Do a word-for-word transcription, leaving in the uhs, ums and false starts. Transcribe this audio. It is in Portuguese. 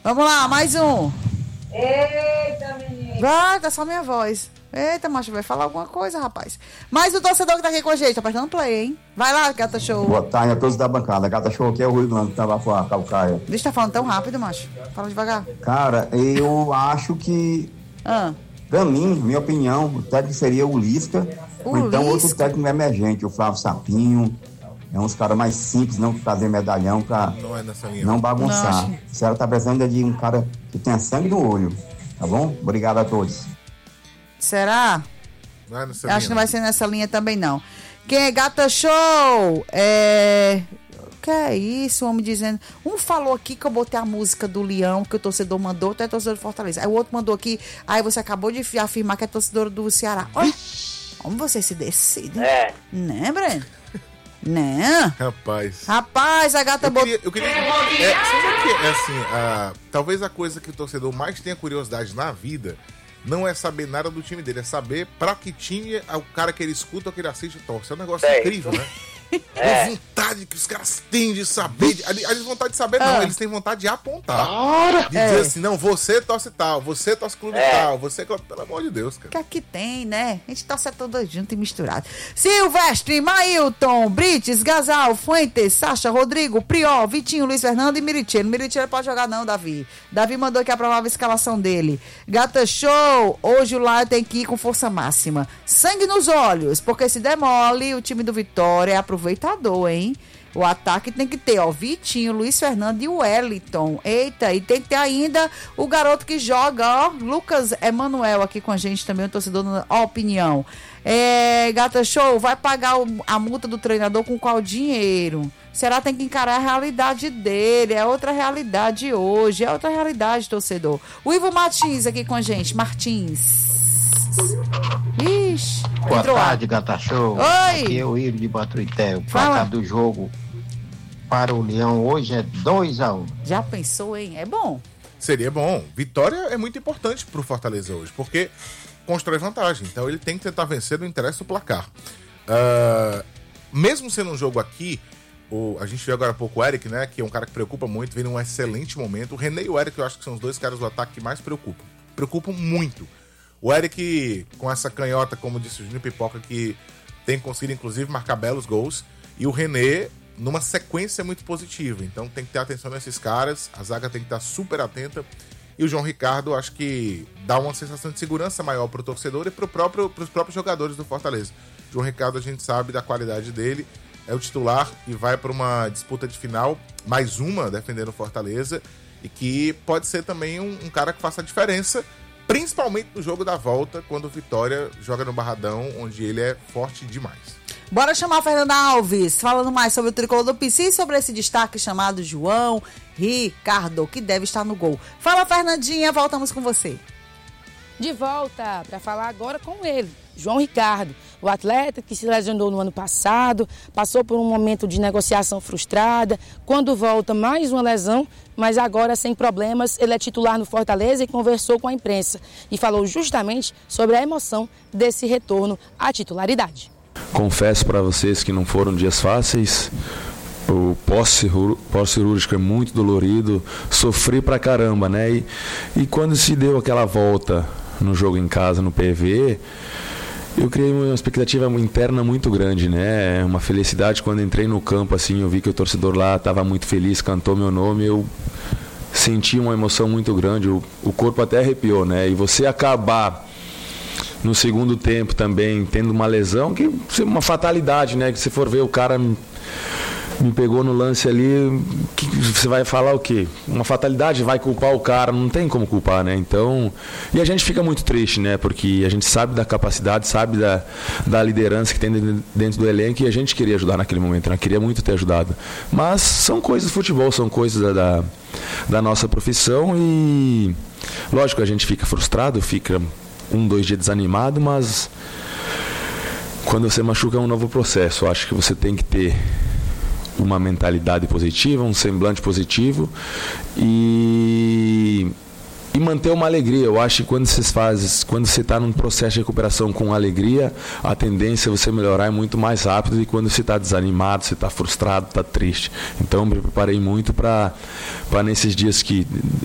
Vamos lá, mais um. Eita, menino. Vai, tá só minha voz. Eita, macho, vai falar alguma coisa, rapaz. Mas o torcedor que tá aqui com a gente, tá apertando play, hein? Vai lá, Gata Show. Boa tarde a todos da bancada. Gata Show aqui é o Rui Blanco, que tava com a Calcaia. Deixa tá falando tão rápido, macho. Fala devagar. Cara, eu acho que, Ah. pra mim, minha opinião, o técnico seria o Lisca, O ou então Lisca? outro técnico emergente, o Flávio Sapinho. É uns caras mais simples, não fazer medalhão pra Não é nessa linha. não bagunçar. Não, A senhora tá precisando de um cara que tenha sangue no olho, tá bom? Obrigado a todos. Será? Não é nessa Eu acho linha. que não vai ser nessa linha também, não. Quem é Gata Show? É... Que é isso, o homem dizendo... Um falou aqui que eu botei a música do Leão, que o torcedor mandou, tu é torcedor do Fortaleza. Aí o outro mandou aqui, aí você acabou de afirmar que é torcedor do Ceará. Olha, como você se decide. É. Né, Breno? Né? Rapaz. Rapaz, a gata Eu botou... queria, eu queria é, sabe o que é assim, a, talvez a coisa que o torcedor mais tenha curiosidade na vida não é saber nada do time dele, é saber pra que time é o cara que ele escuta ou que ele assiste torce. É um negócio Sei. incrível, né? É. A vontade que os caras têm de saber. de- Ali- Eles vontade de saber, não, Ah. eles têm vontade de apontar. De É. dizer assim, não, você torce tal, você torce clube É. tal, você. Pelo amor de Deus, cara. que aqui tem, né? A gente tá todo junto e misturado. Silvestre, Mailton, Brites, Gasal, Fuentes, Sacha, Rodrigo, Priol, Vitinho, Luiz Fernando e Miritielo. Miritielo pode jogar não, Davi. Davi mandou aqui a provável escalação dele. Gata Show, hoje o Lion tem que ir com força máxima. Sangue nos olhos, porque se demole, o time do Vitória é aproveitador, hein? O ataque tem que ter, ó, Vitinho, Luiz Fernando e o Wellington. Eita, e tem que ter ainda o garoto que joga, ó, Lucas Emanuel aqui com a gente também, o torcedor na opinião. É, Gata Show, vai pagar o- a multa do treinador com qual dinheiro? Será que tem que encarar a realidade dele? É outra realidade hoje, é outra realidade, torcedor. O Ivo Martins aqui com a gente, Martins. Ixi, Boa entrou lá. tarde, Gata Show. Oi. Aqui é o Iro de Batuité. O Fala. placar do jogo para o Leão hoje é dois a um. Já pensou, hein? É bom. Seria bom. Vitória é muito importante pro Fortaleza hoje, porque constrói vantagem. Então ele tem que tentar vencer no interesse do placar. Ah, mesmo sendo um jogo aqui, o, a gente viu agora há pouco o Eric, né? Que é um cara que preocupa muito, vem num excelente momento. O René e o Eric, eu acho que são os dois caras do ataque que mais preocupam. Preocupam muito. O Eric, com essa canhota, como disse o Júnior Pipoca, que tem conseguido, inclusive, marcar belos gols. E o René, numa sequência muito positiva. Então tem que ter atenção nesses caras. A zaga tem que estar super atenta. E o João Ricardo, acho que dá uma sensação de segurança maior pro torcedor e pro próprio, pros próprios jogadores do Fortaleza. João Ricardo, a gente sabe da qualidade dele. É o titular e vai para uma disputa de final. Mais uma, defendendo o Fortaleza. E que pode ser também um, um cara que faça a diferença. Principalmente no jogo da volta, quando o Vitória joga no Barradão, onde ele é forte demais. Bora chamar a Fernanda Alves, falando mais sobre o tricolor do P C e sobre esse destaque chamado João Ricardo, que deve estar no gol. Fala, Fernandinha, voltamos com você. De volta para falar agora com ele, João Ricardo, o atleta que se lesionou no ano passado, passou por um momento de negociação frustrada, quando volta mais uma lesão, mas agora sem problemas, ele é titular no Fortaleza e conversou com a imprensa e falou justamente sobre a emoção desse retorno à titularidade. Confesso para vocês que não foram dias fáceis. O pós-cirúrgico é muito dolorido, sofri pra caramba, né? E, e quando se deu aquela volta no jogo em casa, no P V, eu criei uma expectativa interna muito grande, né? Uma felicidade quando entrei no campo, assim, eu vi que o torcedor lá estava muito feliz, cantou meu nome, eu senti uma emoção muito grande, o, o corpo até arrepiou, né? E você acabar no segundo tempo também tendo uma lesão, que é uma fatalidade, né? Que se for ver o cara me, me pegou no lance ali, que você vai falar o quê? Uma fatalidade, vai culpar o cara, não tem como culpar, né? Então, e a gente fica muito triste, né? Porque a gente sabe da capacidade, sabe da, da liderança que tem dentro do elenco e a gente queria ajudar naquele momento, né? Queria muito ter ajudado. Mas são coisas do futebol, são coisas da, da, da nossa profissão e lógico, a gente fica frustrado, fica um, dois dias desanimado, mas quando você machuca é um novo processo. Eu acho que você tem que ter uma mentalidade positiva, um semblante positivo e, e manter uma alegria. Eu acho que quando você faz, quando você está num processo de recuperação com alegria, a tendência é você melhorar é muito mais rápido do que quando você está desanimado, você está frustrado, está triste. Então me preparei muito para para nesses dias que